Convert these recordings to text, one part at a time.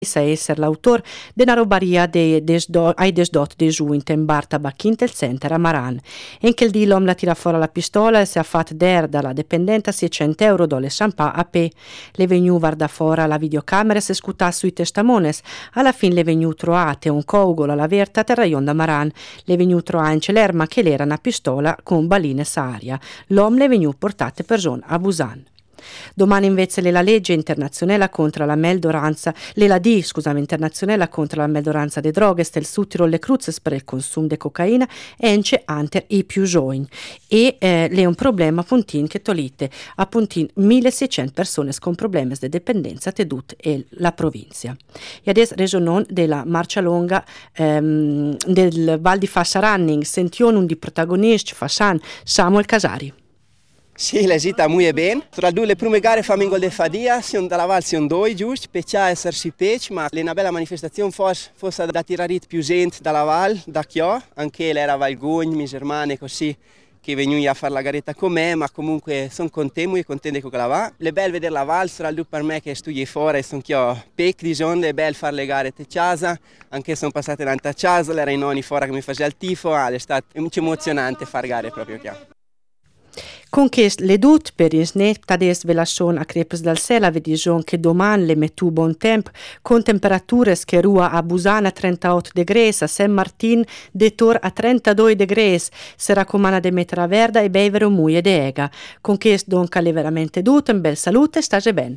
sa essere l'autore della robaria ai desdot de giù in Barta Bacchinte il center a Maran. In quel di l'om la tira fuori la pistola e si ha fatto der dalla dipendente 600 euro dolle champà a pe. Le vegnu varda fora la videocamera e si scutta sui testamones. Alla fin le vegnu trovate un cogolo alla verta terra da Maran. Le vegnu trovate l'erma che l'era una pistola con baline saria. L'om le vegnu portate per zon a Busan. Domani invece la legge internazionale contro la meldoranza, internazionale contro la meldoranza de droghe stel Südtirol le cruzes per il consumo di cocaina ence anter i più giovani e le un problema puntin che tolite a puntin 1600 persone con problemi di dipendenza tedut e la provincia. E adesso regionon della marcia lunga del Val di Fassa Running sention di protagonisti Fassan Samuel Casari. Sì, l'esita molto bene. Tra le prime gare fammi in gol de Fadia, siamo dalla Val, siamo due, giusto? Peccia esserci pec, ma è una bella manifestazione, forse da tirare più gente dalla Val, da Chiò, anche l'era Valgogna, mie germane, così, che vengono a fare la garetta con me, ma comunque sono contento con la va. È bello vedere la Val, sarà per me che studio fuori, sono Chiò pec, diciamo, è bello fare le gare a casa, anche sono passate davanti a casa, era in nonni fuori che mi faceva il tifo, è stato emozionante fare gare proprio Chiò. Con che le dut per il snetta des velascion a crepes dal sela vedigion che domani le mettu bon temp con temperature che rua a Busana a 38 degrees, a San Martin de Tor a 32 degrees, se raccomanda de mettere a verda e bevere muie de ega. Con che donca le veramente dut, in bel salute e stage ben.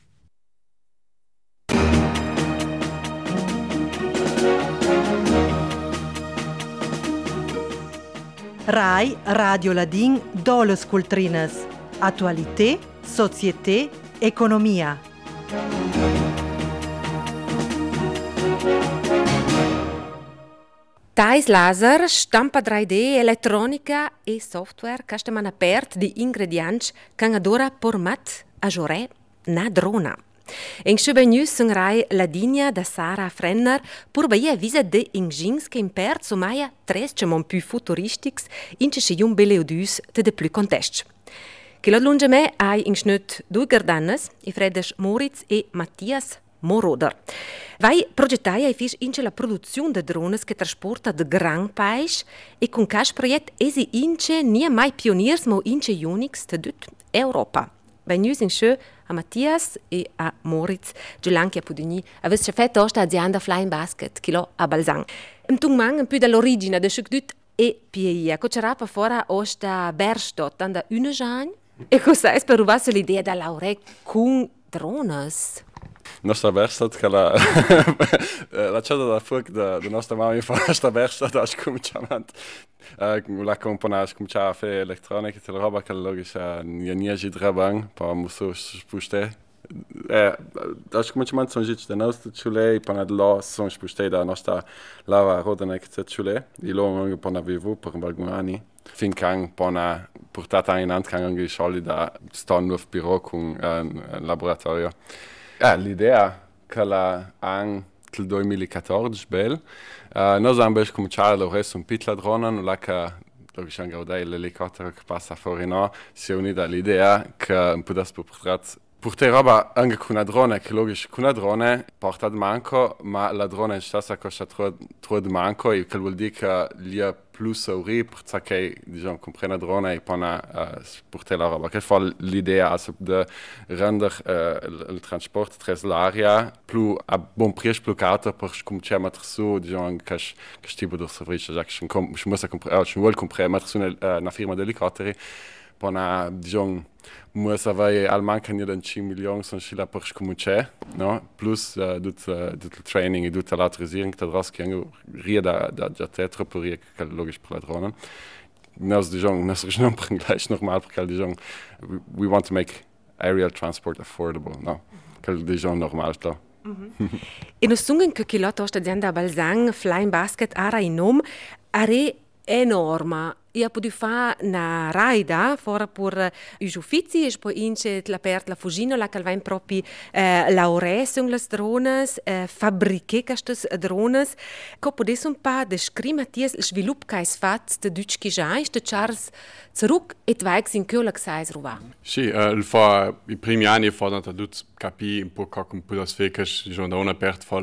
Rai Radio Ladin Dolos Cultrines. Attualité, société, economia. Thais Laser, stampa 3D, elettronica e software che stanno aperti di ingredienti che adora format a giorè na drona. In Schöbe News rai la linea da Sara Frenner pur baia visa de ingins che impert somaia tres chamon più futuristics in che un beleudus de più contest. Che lo lunge me ai in schnut due gardannes, i Fredes Moritz e Mattias Moroder. Vai progettai ai fisch in la produzione de drones che trasporta de gran pais e con cash project esi ince nie mai pioniers mo ince Unix de dut Europa. Bei News in Schö a Mattias e a Moritz, Giulanchi a Pudugni, avesse fatto questa azienda Flying Basket, che l'ho a Balzan. Un tung un po' dall'origine de Schögdut e Pia, che c'era per fora questa Berstadt, da una giornata. E cosa è per uvarsi l'idea da laurare con drones? Nostra Werkstatt, la cella da fuoco da nostra mamma fa questa Werkstatt, ha cominciato la componente, cominciava a fare elettronica, e roba che logica non è trabang, per muso spuste. Da cominciato sono già da nostra chule, per la sono spuste da nostra lava rodana che c'è chule, di loro anche per vivo per alcuni anni. Finché per portata in hand anche soldi da stanno nel bureau con un laboratorio. L'idea che la anno 2014 bel, noi abbiamo cominciato a fare un piccolo drone, non che diciamo guardare l'elicottero che passa fuori, no, si è unita l'idea che un po' di portare roba anche con una drone, che logico con una drone porta di manco, ma la drone in stessa costa troppo di manco, e che vuol dire che gli è più sauri, perché diciamo comprare una drone e poi portare la roba. Che fa l'idea di rendere il trasporto tra l'aria più a buon prezzo, più caro, per cominciare a mettere su, diciamo, che tipo di servizio, già che ci vuole comprare, mettere su una firma di elicotteri, poi diciamo, muss avere almeno 5 milioni sono là per cominciare, no? Plus tutto il training e tutta l'autorisierung da draus che anche rieda da teatro per che logisch per la drone. Nos non per gleich normal perché diciamo we want to make aerial transport affordable, no? Che diciamo normal sta. E no sungen che chi lotto sta azienda a Balzan Flying Basket ara in nom are enorma. Io posso fare una raida fuori per gli uffici e poi ince l'aperta la fugina la che va proprio lavorare su le drone, fabbricare queste drone. Che potesse un po' descrivere il sviluppo che è fatto da Deutsch Gijais, da Charles zurück e vai in quello che sai ruva. Sì, i primi anni ho fatto capire un po' come può essere che sono da una aperta